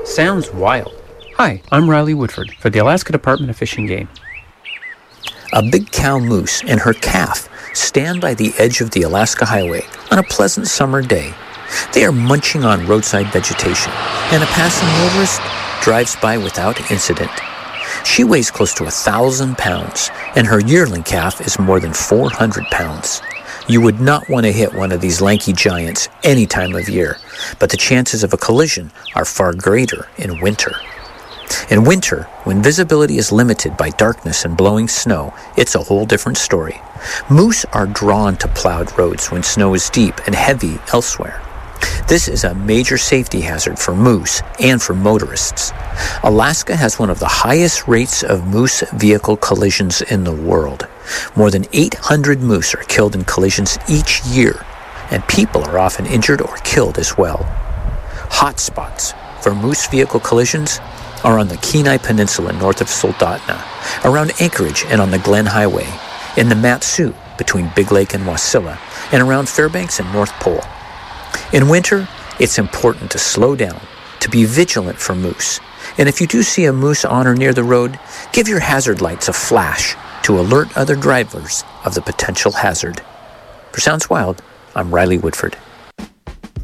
Sounds wild. Hi, I'm Riley Woodford for the Alaska Department of Fish and Game. A big cow moose and her calf stand by the edge of the Alaska Highway on a pleasant summer day. They are munching on roadside vegetation, and a passing motorist drives by without incident. She weighs close to 1,000 pounds, and her yearling calf is more than 400 pounds. You would not want to hit one of these lanky giants any time of year, but the chances of a collision are far greater in winter. In winter, when visibility is limited by darkness and blowing snow, it's a whole different story. Moose are drawn to plowed roads when snow is deep and heavy elsewhere. This is a major safety hazard for moose and for motorists. Alaska has one of the highest rates of moose vehicle collisions in the world. More than 800 moose are killed in collisions each year, and people are often injured or killed as well. Hotspots for moose vehicle collisions are on the Kenai Peninsula north of Soldotna, around Anchorage and on the Glen Highway, in the Mat-Su between Big Lake and Wasilla, and around Fairbanks and North Pole. In winter, it's important to slow down, to be vigilant for moose. And if you do see a moose on or near the road, give your hazard lights a flash to alert other drivers of the potential hazard. For Sounds Wild, I'm Riley Woodford.